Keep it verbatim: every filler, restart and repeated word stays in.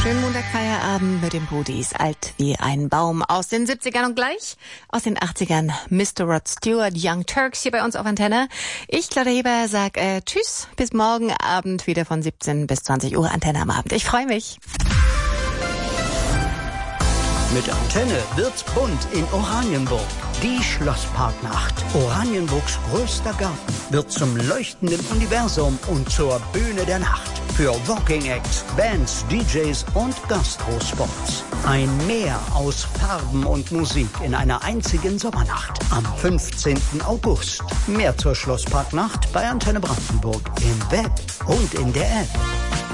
Schönen Montagfeierabend mit den Budis, alt wie ein Baum aus den siebzigern und gleich aus den achtzigern. Mister Rod Stewart, Young Turks hier bei uns auf Antenne. Ich, Claudia Heber, sag äh, tschüss, bis morgen Abend wieder von siebzehn bis zwanzig Uhr Antenne am Abend. Ich freue mich. Mit Antenne wird's bunt in Oranienburg. Die Schlossparknacht. Oranienburgs größter Garten wird zum leuchtenden Universum und zur Bühne der Nacht. Für Walking Acts, Bands, D Js und Gastrospots. Ein Meer aus Farben und Musik in einer einzigen Sommernacht. Am fünfzehnten August. Mehr zur Schlossparknacht bei Antenne Brandenburg im Web und in der App.